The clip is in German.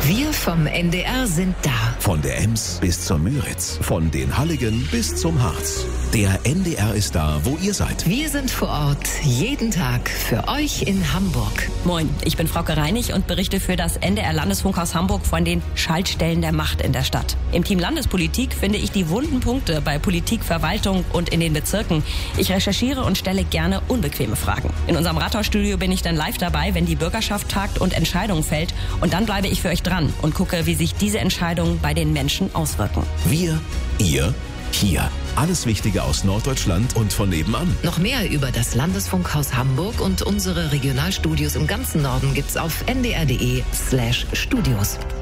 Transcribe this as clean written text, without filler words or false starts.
Wir vom NDR sind da. Von der Ems bis zur Müritz, von den Halligen bis zum Harz. Der NDR ist da, wo ihr seid. Wir sind vor Ort, jeden Tag für euch in Hamburg. Moin, ich bin Frauke Reinig und berichte für das NDR Landesfunkhaus Hamburg von den Schaltstellen der Macht in der Stadt. Im Team Landespolitik finde ich die wunden Punkte bei Politik, Verwaltung und in den Bezirken. Ich recherchiere und stelle gerne unbequeme Fragen. In unserem Rathausstudio bin ich dann live dabei, wenn die Bürgerschaft tagt und Entscheidungen fällt. Und dann bleibe ich für euch dran und gucke, wie sich diese Entscheidungen bei den Menschen auswirken. Wir, ihr, hier. Alles Wichtige aus Norddeutschland und von nebenan. Noch mehr über das Landesfunkhaus Hamburg und unsere Regionalstudios im ganzen Norden gibt's auf ndr.de/studios.